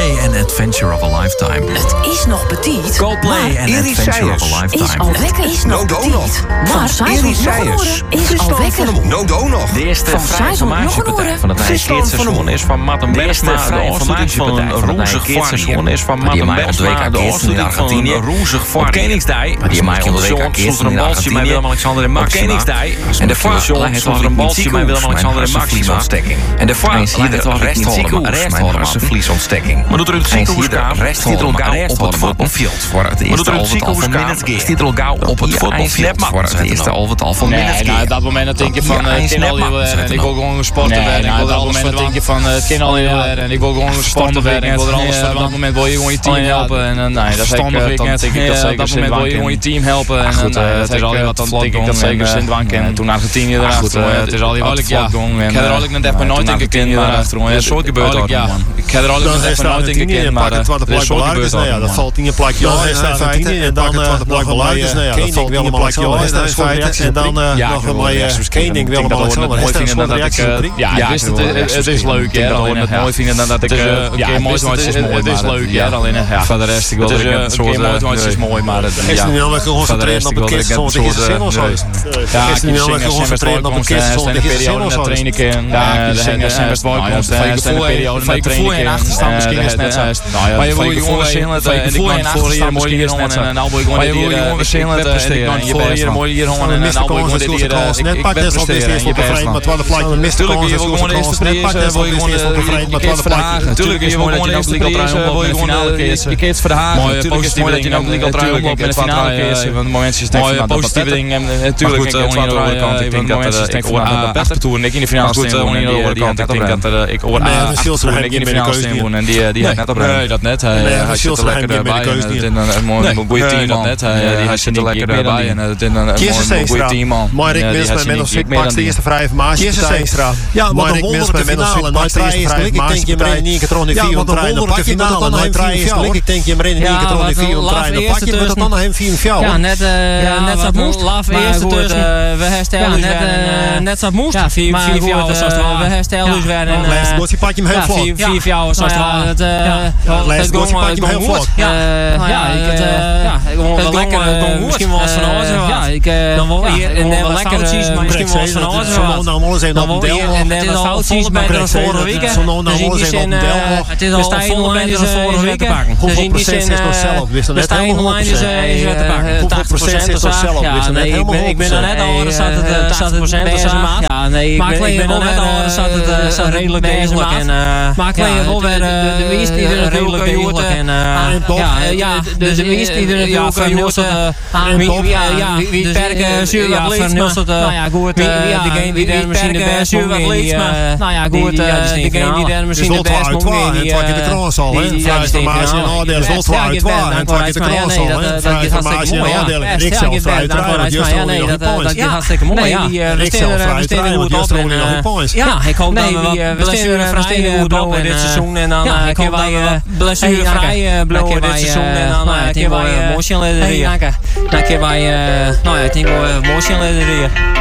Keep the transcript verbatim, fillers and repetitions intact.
Coldplay en Adventure of a Lifetime. Het is nog petit. Coldplay en Adventure of a Lifetime. Is al wekker. Is nog No, petit. nog. Maar zij wordt nog horen. Is al wekker. No, do nog. De eerste Van vrije Zijs wordt nog informatiepartij horen. van het Friesland Nijkeertseizoen van de- is van Matten De eerste Bergsma. De vrije afsluitingspartij van het Nijkeertseizoen is van Matten mij ontweek Bergsma. aan De Keertsen in afsluiting van Argentinië. een roezig Op varken. Koningsdij. Maar die mij ontweek aan Keertsen in Argentinië. Bij Willem-Alexander en Op Maxima. Koningsdij. En de vaart Station ligt zonder een balsje bij Willem-Alexander en Maxima. En de vaart Eens hier ligt de al rest rest houden, maar rest houden, maar vliesontsteking. Maar doet er in het Eens hier de ziekenhuiskamer. rest Stiet er houden, elkaar maar rest op het houden. voetbalveld voor het doet eerste er in al het het al van ziekenhuiskamer. minute Stiet er elkaar op het voetbalveld voor het eerste al het al van Nee, minute nou, op dat moment dan denk je van, eh, het kan al heel erg en ik wil gewoon sporten Nee, werden. nou, Ik wil er op alles dat van moment denk je van, eh, het kan al heel erg en ik wil gewoon sporten werden. Ik wil er alles van. Op dat moment wil je gewoon je team helpen en eh, nee, dat is ik, eh, dan denk ik dat zeker. Op dat moment wil je gewoon je team helpen en goed, eh, het is al wat dan denk ik dat zeker Sint Wank en toen Argentinië erachter. Het is al heel wat gong. Ik heb er al net even nooit in gekend, maar het is zo gebeurd. Ja, ik heb er al net even nooit in gekend, maar het is zo gebeurd. Dat valt in je plakje al in feite. En dan nog maar Kening Willem-Alexander in feite. En dan nog maar Kening Willem-Alexander. Mooi vinden dat ik, ja, ik wist het, het is leuk, ja. Alleen het mooi vinden dat ik, ja, mooi is mooi, het is leuk, ja. Alleen, ja. Van de rest, ik wil dat ik een soort, mooi is mooi, maar het, is niet alleen geconcentreerd op het kistje zo'n dikke zin of zo. Ja, ik ben niet geconcentreerd op het kistje zo'n dikke zin of zo. Train ik in, ja, ik zing en best wel komst, en een periode met training in. Achterstand misschien is net zo. Maar je wil je gewoon verschillend, en ik kan voor hier mooi hier gewoon en nou wil je gewoon hier gewoon verschillend, en ik kan voor hier mooi hier gewoon en nou wil je gewoon dit hier, ik ben presteren, je bent maar terwijl de plaatje mist de kans, je wil gewoon eerst prijzen, wil je gewoon je verhagen. Natuurlijk, je wil gewoon eerst prijzen, wil je gewoon je keert verhagen. Mooie positieve dingen, ook legal draaien op in de finale keer. Want momentjes mooie positieve dingen, natuurlijk. Ik hoor aan de andere kant, ik denk dat ik hoor aan de beste toer en ik in de finale steen woon en die die ik denk dat ik hoor aan de toer en ik in de finale steen woon en die die had net op nee dat net hij zit er lekker bij en een mooi goede team dat net hij zit er lekker bij en het is een mooi goede team man. Maar ik mis bij Menno Sik pak de eerste vrije informatie. Ja, maar de wonderlijke finale na drie is ik denk je maar in één keer terug in vier om trein dan pak je finale na drie is ik denk je maar in één keer terug in vier om trein dan pak je met dat dan nog hem vier vier. Ja, net net zo moest. Laf eerste tussen. We herstellen net net zo moest. Ja, vier vier jaar was het we herstellen dus weer en laatste goaltje pak je hem heel vlot. vier vier jaar was het het laatste goaltje pak je hem heel vlot. Ja, ja, ik het ja, gewoon lekker misschien wel van alles. Ja, ik dan wel hier en dan lekker misschien wel van alles. Zo nou alles in op del en dan wat foutjes met de vorige week. Zo nou nou alles in op del. Het is al volle met de vorige week te pakken. Hoeveel procent is nog zelf? Wist er net helemaal is weer te pakken. Hoeveel procent is nog zelf? Wist er net helemaal ik ben er net al zat het zat het deze maand. Ja, nee, ik ben ik ben er net al zat het zat redelijk deze maand. Maar ik weet wel weer de meeste die er redelijk degelijk en ja, ja, de meeste die er ja van nul ja, wie perken zuur wat leeft. Nou ja, goed, degene die er misschien de best zuur wat leeft, maar nou ja, goed, degene die er misschien de best moet gaan, die pak je de kroon al, hè? Informatie en oordeel is wel uit waar, en pak je de kroon al, hè? Informatie en oordeel, ik zelf vrij draaien, just only nog een points. Ja, hartstikke mooi, ja. Ik zelf vrij draaien, just only nog een points. Ja, ik hoop dat we blessurevrij goed op in dit seizoen en dan kunnen wij blessurevrij blijven dit seizoen en dan kunnen wij motion leden. Dan kunnen wij, nou ja, ik denk wel motion leden.